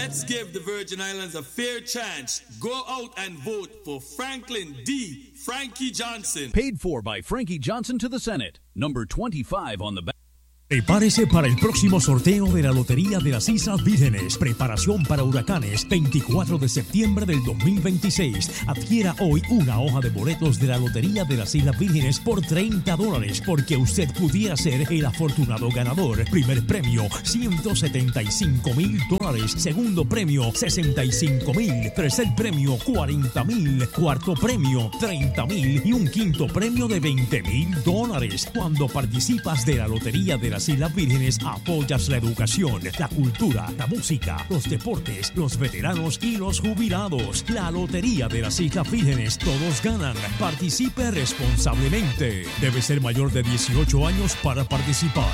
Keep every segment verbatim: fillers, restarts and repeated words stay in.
Let's give the Virgin Islands a fair chance. Go out and vote for Franklin D. Frankie Johnson. Paid for by Frankie Johnson to the Senate. Number twenty-five on the ballot. Prepárese para el próximo sorteo de la Lotería de las Islas Vírgenes. Preparación para huracanes, veinticuatro de septiembre del dos mil veintiséis. Adquiera hoy una hoja de boletos de la Lotería de las Islas Vírgenes por treinta dólares, porque usted pudiera ser el afortunado ganador. Primer premio, ciento setenta y cinco mil dólares. Segundo premio, sesenta y cinco mil. Tercer premio, cuarenta mil. Cuarto premio, treinta mil. Y un quinto premio de veinte mil dólares. Cuando participas de la Lotería de las Islas Vírgenes, apoyas la educación, la cultura, la música, los deportes, los veteranos y los jubilados. La Lotería de las Islas Vírgenes, todos ganan. Participe responsablemente. Debe ser mayor de dieciocho años para participar.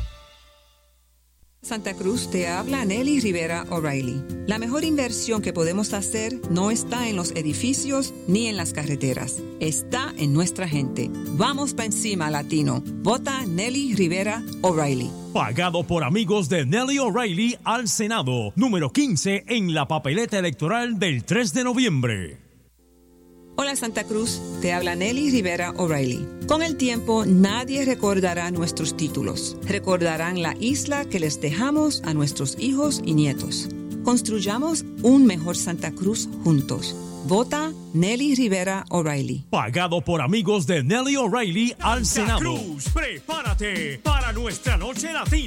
Santa Cruz, te habla Nelly Rivera O'Reilly. La mejor inversión que podemos hacer no está en los edificios ni en las carreteras. Está en nuestra gente. Vamos pa' encima, latino. Vota Nelly Rivera O'Reilly. Pagado por amigos de Nelly O'Reilly al Senado. Número quince en la papeleta electoral del tres de noviembre. Hola Santa Cruz, te habla Nelly Rivera O'Reilly. Con el tiempo, nadie recordará nuestros títulos. Recordarán la isla que les dejamos a nuestros hijos y nietos. Construyamos un mejor Santa Cruz juntos. Vota Nelly Rivera O'Reilly. Pagado por amigos de Nelly O'Reilly al Senado. Santa Cruz, prepárate para nuestra noche latina.